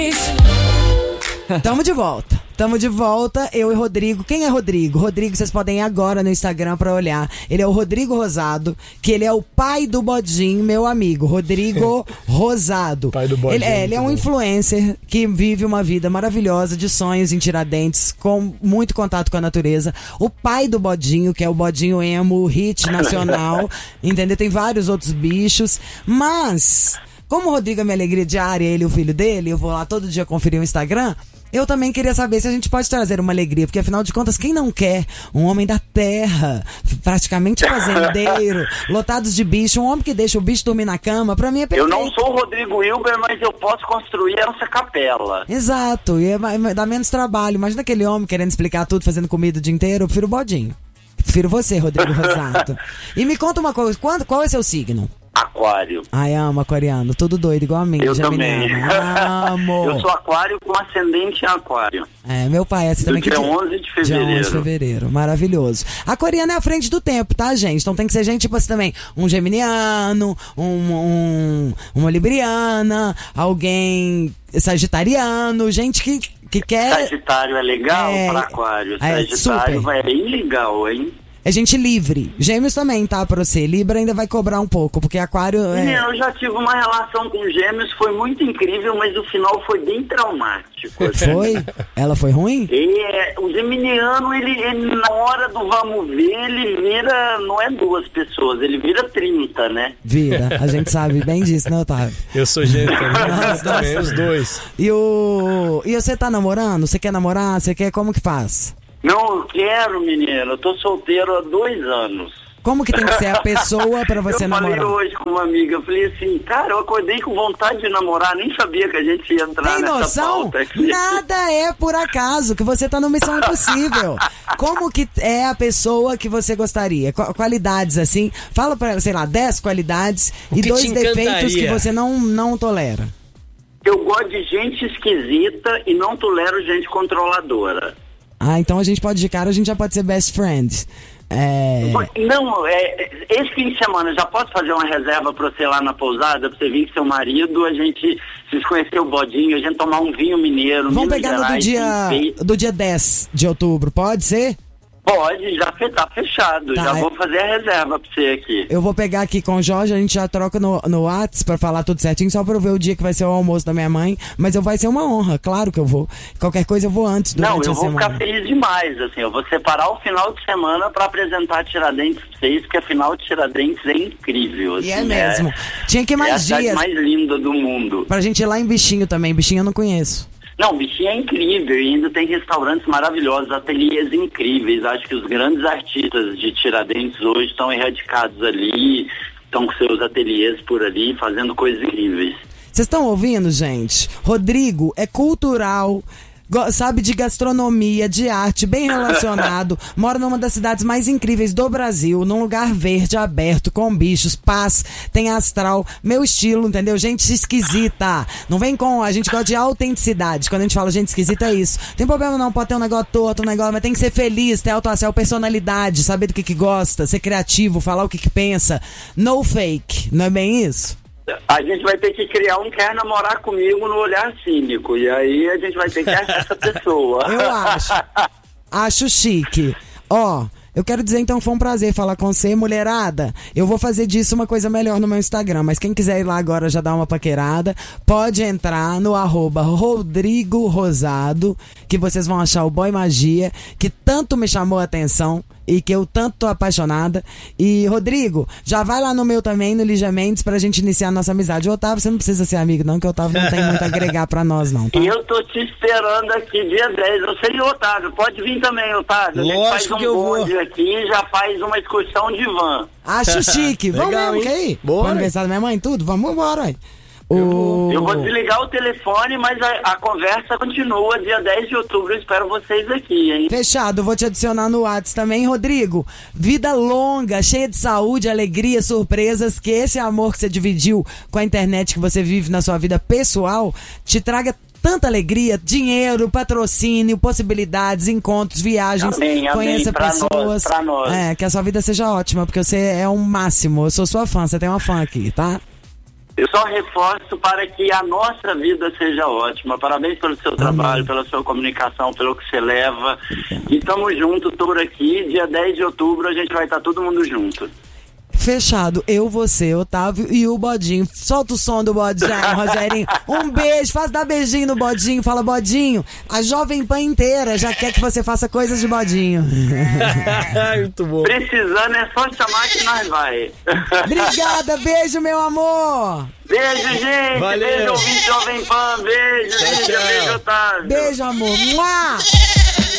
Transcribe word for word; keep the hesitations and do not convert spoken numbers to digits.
Tamo de volta. Tamo de volta, eu e Rodrigo. Quem é Rodrigo? Rodrigo, vocês podem ir agora no Instagram pra olhar. Ele é o Rodrigo Rosado, que ele é o pai do Bodinho, meu amigo. Rodrigo Rosado. Pai do Bodinho. Ele é, ele é um bom. influencer que vive uma vida maravilhosa de sonhos em Tiradentes, com muito contato com a natureza. O pai do Bodinho, que é o Bodinho Emo, hit nacional. Entendeu? Tem vários outros bichos. Mas, como o Rodrigo é minha alegria diária, ele e o filho dele, eu vou lá todo dia conferir o Instagram. Eu também queria saber se a gente pode trazer uma alegria, porque afinal de contas, quem não quer um homem da terra, praticamente fazendeiro, lotados de bicho, um homem que deixa o bicho dormir na cama, pra mim é perfeito. Eu não sou o Rodrigo Wilber, mas eu posso construir essa capela. Exato, e é, dá menos trabalho. Imagina aquele homem querendo explicar tudo, fazendo comida o dia inteiro. Eu prefiro o Bodinho. Prefiro você, Rodrigo Rosato. E me conta uma coisa, qual, qual é seu signo? Aquário. Ai, amo aquariano, tudo doido, igual a mim. Eu geminiano. também. Amo. Eu sou aquário com ascendente em aquário. É, meu pai é assim também. Do dia que onze de Dia fevereiro. onze de fevereiro, maravilhoso. Aquariano é à frente do tempo, tá, gente? Então tem que ser gente, tipo assim, também, um geminiano, um, um, uma libriana, alguém sagitariano, gente que, que quer... Sagitário é legal É, para aquário. é, Sagitário super. é bem legal, hein? É gente livre. Gêmeos também, tá, pra você. Libra ainda vai cobrar um pouco, porque aquário é... Eu já tive uma relação com gêmeos, foi muito incrível, mas o final foi bem traumático. assim. Foi? Ela foi ruim? É, o geminiano, ele, ele, na hora do vamos ver, ele vira, não é duas pessoas, ele vira trinta, né? Vira. A gente sabe bem disso, né, Otávio? Eu sou gêmeo também, Nossa, também, nossa. os dois. E o... E você tá namorando? Você quer namorar? Você quer... Como que faz? Não, eu quero, menino, eu tô solteiro há dois anos. Como que tem que ser a pessoa pra você eu namorar? falei hoje com uma amiga, eu falei assim, cara, eu acordei com vontade de namorar, nem sabia que a gente ia entrar Tem nessa noção? pauta aqui. Nada é por acaso, que você tá no Missão Impossível. Como que é a pessoa que você gostaria? Qu- qualidades, assim, fala pra ela, sei lá, dez qualidades O e que dois te defeitos encantaria? que você não, não tolera. Eu gosto de gente esquisita e não tolero gente controladora. Ah, então a gente pode, de cara, a gente já pode ser best friends. É... Não, é, esse fim de semana, já posso fazer uma reserva pra você lá na pousada, pra você vir com seu marido, a gente se conhecer o Bodinho, a gente tomar um vinho mineiro. Vamos Minas pegar no do Gerais, dia, feito. do dia dez de outubro, pode ser? Pode, já fe- tá fechado, Tá, já é- vou fazer a reserva pra você aqui. Eu vou pegar aqui com o Jorge, a gente já troca no, no Whats pra falar tudo certinho, só pra eu ver o dia que vai ser o almoço da minha mãe. Mas eu vai ser uma honra, claro que eu vou. Qualquer coisa eu vou antes, durante Não, eu a vou semana. ficar feliz demais, assim, eu vou separar o final de semana pra apresentar Tiradentes pra vocês, porque a final de Tiradentes é incrível, assim, E é mesmo. Tinha que ir é a mais cidade dias mais linda do mundo. pra gente ir lá em Bichinho também. Bichinho eu não conheço. Não, Bichinho é incrível e ainda tem restaurantes maravilhosos, ateliês incríveis. Acho que os grandes artistas de Tiradentes hoje estão erradicados ali, estão com seus ateliês por ali, fazendo coisas incríveis. Vocês estão ouvindo, gente? Rodrigo é cultural, go- sabe de gastronomia, de arte, bem relacionado, mora numa das cidades mais incríveis do Brasil, num lugar verde, aberto, com bichos, paz, tem astral, meu estilo, entendeu? Gente esquisita. Não vem com, a gente gosta de autenticidade. Quando a gente fala gente esquisita é isso. Tem problema não, pode ter um negócio torto, um negócio, mas tem que ser feliz, ter autoação, personalidade, saber do que que gosta, ser criativo, falar o que que pensa. No fake, não é bem isso? A gente vai ter que criar um quer namorar comigo no olhar cínico, e aí a gente vai ter que achar essa pessoa. Eu acho. Acho chique. Ó, eu quero dizer então que foi um prazer falar com você, mulherada. Eu vou fazer disso uma coisa melhor no meu Instagram, mas quem quiser ir lá agora já dar uma paquerada, pode entrar no arroba Rodrigo Rosado, que vocês vão achar o Boy Magia, que tanto me chamou a atenção e que eu tanto tô apaixonada. E, Rodrigo, já vai lá no meu também, no Lígia Mendes, pra gente iniciar a nossa amizade. O Otávio, você não precisa ser amigo não, que o Otávio não tem muito a agregar pra nós não, tá? E eu tô te esperando aqui dia dez. Eu sei, Otávio, pode vir também, Otávio. A gente Lógico faz um que eu vou. bonde aqui e já faz uma excursão de van. Acho chique. Vamos Legal, mesmo, hein? quer ir? Bora. Pro aniversário da minha mãe, tudo? Vamos embora, aí. O... Eu vou desligar o telefone, mas a, a conversa continua dia dez de outubro. Eu espero vocês aqui, hein? Fechado, vou te adicionar no Whats também, Rodrigo. Vida longa, cheia de saúde, alegria, surpresas, que esse amor que você dividiu com a internet que você vive na sua vida pessoal te traga tanta alegria, dinheiro, patrocínio, possibilidades, encontros, viagens, Amém, amém. conheça Pra pessoas. nós, pra nós. É, que a sua vida seja ótima, porque você é um máximo. Eu sou sua fã, você tem uma fã aqui, tá? Eu só reforço para que a nossa vida seja ótima. Parabéns pelo seu trabalho, pela sua comunicação, pelo que você leva. E estamos juntos por aqui. Dia dez de outubro a gente vai estar todo mundo junto. Fechado. Eu, você, Otávio e o Bodinho. Solta o som do Bodinho, Rogerinho. Um beijo. Faz dar beijinho no Bodinho. Fala, Bodinho. A Jovem Pan inteira já quer que você faça coisas de Bodinho. Muito bom. Precisando é só chamar que nós vai. Obrigada. Beijo, meu amor. Beijo, gente. Valeu. Beijo, ouvinte Jovem Pan. Beijo, Tchau, beijo, tchau. beijo, Otávio. Beijo, amor. Mua!